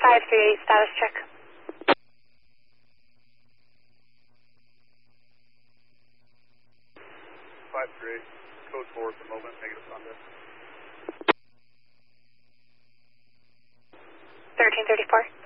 538 status check. 538, code 4 at the moment, negative contact. 1334.